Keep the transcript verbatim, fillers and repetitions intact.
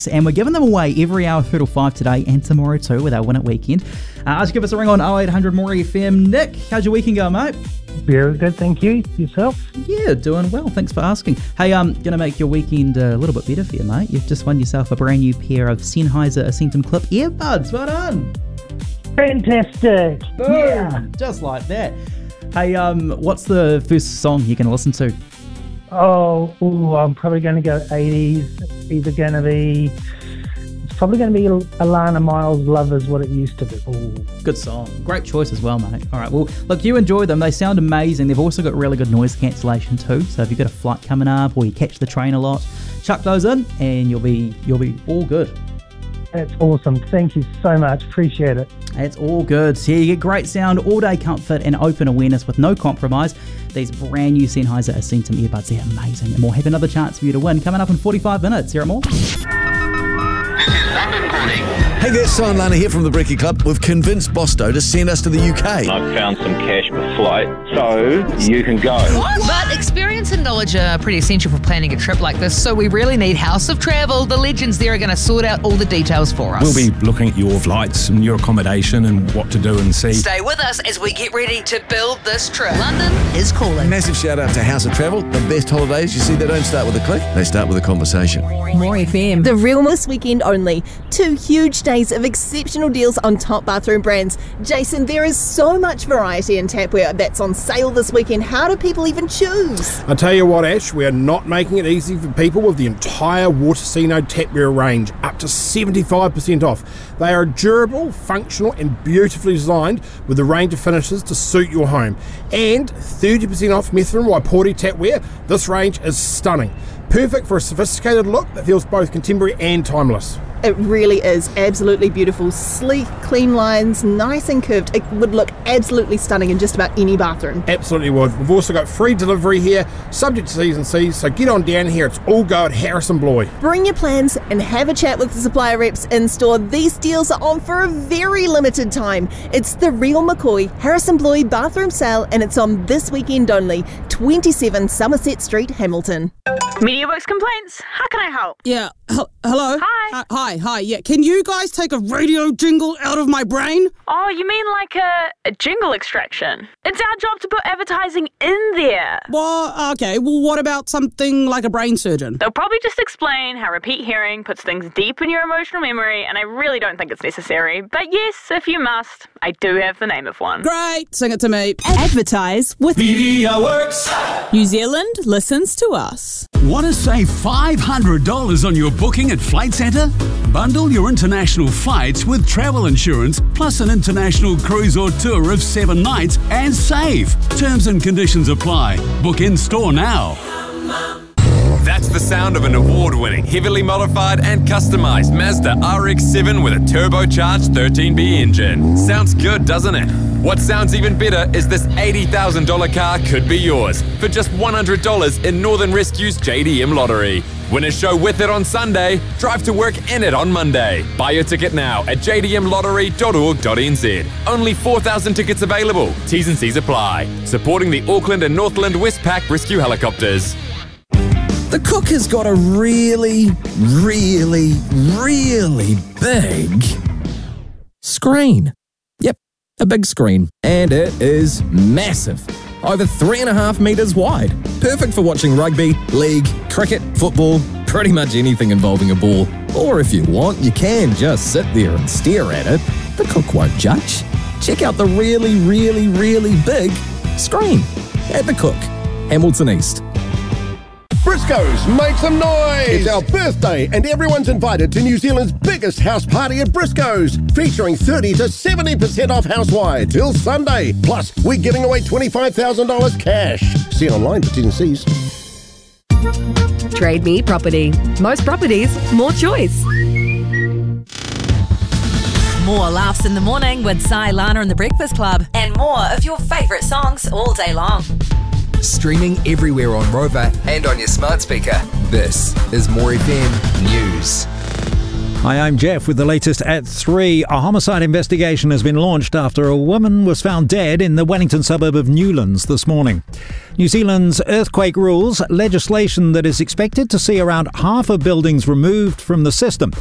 And we're giving them away every hour through till five today and tomorrow too with our Win It weekend. Uh, just give us a ring on oh eight hundred More F M. Nick, how's your weekend going, mate? Very good, thank you. Yourself? Yeah, doing well. Thanks for asking. Hey, I'm um, going to make your weekend a little bit better for you, mate. You've just won yourself a brand new pair of Sennheiser Ascentum Clip earbuds. Well done. Fantastic. Boom. Yeah. Just like that. Hey, um, what's the first song you're going to listen to? Oh, ooh, I'm probably going to go eighties. Either going to be... It's probably going to be Alana Miles' Love Is What It Used to Be. Ooh. Good song. Great choice as well, mate. All right, well, look, you enjoy them. They sound amazing. They've also got really good noise cancellation too. So if you've got a flight coming up or you catch the train a lot, chuck those in and you'll be you'll be all good. That's awesome. Thank you so much. Appreciate it. It's all good. So you get great sound, all-day comfort and open awareness with no compromise. These brand new Sennheiser Ascentum earbuds, they're amazing. And we'll have another chance for you to win coming up in forty-five minutes. Hear it more? Hey there, Simon Lana here from the Brekkie Club. We've convinced Bosto to send us to the U K. I've found some cash per flight, so you can go. What? But experience and knowledge are pretty essential for planning a trip like this, so we really need House of Travel. The legends there are going to sort out all the details for us. We'll be looking at your flights and your accommodation and what to do and see. Stay with us as we get ready to build this trip. London is calling. Massive shout out to House of Travel. The best holidays, you see, they don't start with a click, they start with a conversation. More F M. The Real this weekend only. Two huge days of exceptional deals on top bathroom brands. Jason, there is so much variety in tapware that's on sale this weekend. How do people even choose? I tell you what, Ash, we are not making it easy for people with the entire Watersino tapware range, up to seventy-five percent off. They are durable, functional and beautifully designed with a range of finishes to suit your home. And thirty percent off Methven Waipori tapware. This range is stunning. Perfect for a sophisticated look that feels both contemporary and timeless. It really is absolutely beautiful. Sleek, clean lines, nice and curved. It would look absolutely stunning in just about any bathroom. Absolutely would. We've also got free delivery here, subject to T's and C's, so get on down here. It's all go at Harrison Bloy. Bring your plans and have a chat with the supplier reps in store. These deals are on for a very limited time. It's the Real McCoy Harrison Bloy bathroom sale and it's on this weekend only. twenty-seven Somerset Street, Hamilton. MediaWorks Complaints, how can I help? Yeah, H- hello? Hi. Uh, hi, hi, yeah. Can you guys take a radio jingle out of my brain? Oh, you mean like a, a jingle extraction? It's our job to put advertising in there. Well, okay, well what about something like a brain surgeon? They'll probably just explain how repeat hearing puts things deep in your emotional memory, and I really don't think it's necessary. But yes, if you must, I do have the name of one. Great, sing it to me. Advertise with MediaWorks. New Zealand listens to us. Want to save five hundred dollars on your booking at Flight Centre? Bundle your international flights with travel insurance plus an international cruise or tour of seven nights and save. Terms and conditions apply. Book in store now. That's the sound of an award-winning, heavily modified and customised Mazda R X seven with a turbocharged thirteen B engine. Sounds good, doesn't it? What sounds even better is this eighty thousand dollars car could be yours for just one hundred dollars in Northern Rescue's J D M lottery. Win a show with it on Sunday, drive to work in it on Monday. Buy your ticket now at j d m lottery dot org dot n z. Only four thousand tickets available. T's and C's apply. Supporting the Auckland and Northland Westpac Rescue Helicopters. The Cook has got a really, really, really big screen. Yep, a big screen. And it is massive. Over three and a half metres wide. Perfect for watching rugby, league, cricket, football, pretty much anything involving a ball. Or if you want, you can just sit there and stare at it. The Cook won't judge. Check out the really, really, really big screen at The Cook, Hamilton East. Briscoes, make some noise! It's our birthday and everyone's invited to New Zealand's biggest house party at Briscoes, featuring thirty to seventy percent off house-wide till Sunday. Plus, we're giving away twenty-five thousand dollars cash. See online for T's and C's. Trade Me Property. Most properties, more choice. More laughs in the morning with Si, Lana and the Breakfast Club. And more of your favourite songs all day long. Streaming everywhere on Rover and on your smart speaker. This is More F M News. Hi, I'm Jeff with the latest at three. A homicide investigation has been launched after a woman was found dead in the Wellington suburb of Newlands this morning. New Zealand's earthquake rules legislation that is expected to see around half of buildings removed from the system